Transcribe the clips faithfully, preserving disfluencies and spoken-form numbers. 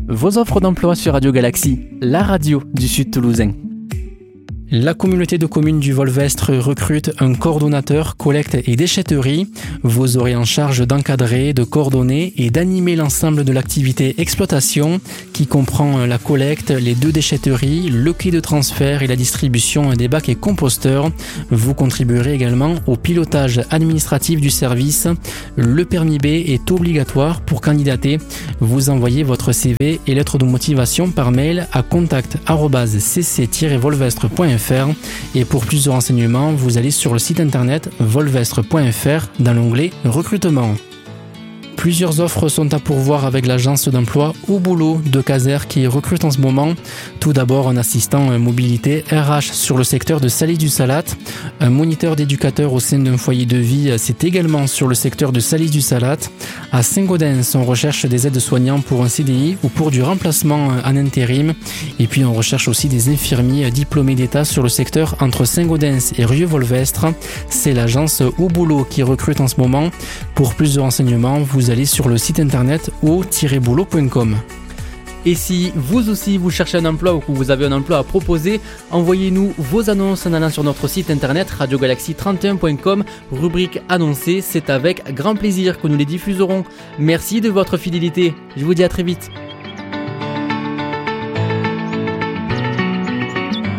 Vos offres d'emploi sur Radio Galaxie, la radio du Sud Toulousain. La communauté de communes du Volvestre recrute un coordonnateur collecte et déchetterie. Vous aurez en charge d'encadrer, de coordonner et d'animer l'ensemble de l'activité exploitation qui comprend la collecte, les deux déchetteries, le quai de transfert et la distribution des bacs et composteurs. Vous contribuerez également au pilotage administratif du service. Le permis B est obligatoire pour candidater. Vous envoyez votre C V et lettre de motivation par mail à contact arobase c c tiret volvestre point f r. Et pour plus de renseignements, vous allez sur le site internet volvestre point f r dans l'onglet recrutement. Plusieurs offres sont à pourvoir avec l'agence d'emploi Au Boulot de Caser qui recrute en ce moment. Tout d'abord, un assistant mobilité R H sur le secteur de Salis-du-Salat. Un moniteur d'éducateur au sein d'un foyer de vie, c'est également sur le secteur de Salis-du-Salat. À Saint-Gaudens, on recherche des aides-soignants pour un C D I ou pour du remplacement en intérim. Et puis, on recherche aussi des infirmiers diplômés d'État sur le secteur entre Saint-Gaudens et Rieux-Volvestre. C'est l'agence Au Boulot qui recrute en ce moment. Pour plus de renseignements, vous allez sur le site internet au tiret boulot point com. Et si vous aussi vous cherchez un emploi ou que vous avez un emploi à proposer, envoyez-nous vos annonces en allant sur notre site internet radio galaxie trente et un point com, rubrique annoncée. C'est avec grand plaisir que nous les diffuserons. Merci de votre fidélité. Je vous dis à très vite.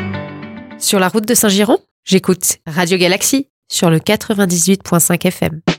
Sur la route de Saint-Giron, j'écoute Radio Galaxie sur le quatre-vingt-dix-huit point cinq F M.